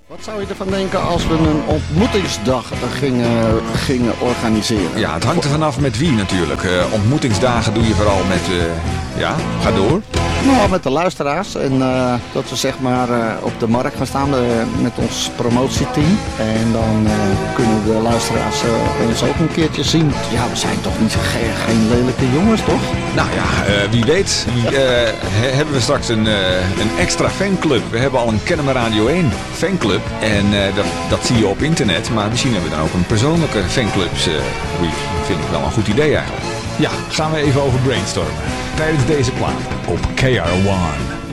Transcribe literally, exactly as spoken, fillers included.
Wat zou je ervan denken als we een ontmoetingsdag gingen, gingen organiseren? Ja, het hangt er vanaf met wie natuurlijk. Uh, ontmoetingsdagen doe je vooral met... Uh, ja, ga door. Nou, met de luisteraars. En uh, dat we zeg maar uh, op de markt gaan staan uh, met ons promotieteam. En dan uh, kunnen de luisteraars uh, ons ook een keertje zien. Ja, we zijn toch niet geen, geen lelijke jongens, toch? Nou ja, uh, wie weet. Wie, uh, he, hebben we straks een, uh, een extra fanclub. We hebben al een Kennemer Radio één fanclub. En uh, dat, dat zie je op internet. Maar misschien hebben we dan ook een persoonlijke fanclubs. Uh, vind ik wel een goed idee eigenlijk. Ja, gaan we even over brainstormen. Tijdens deze plaat op K R one.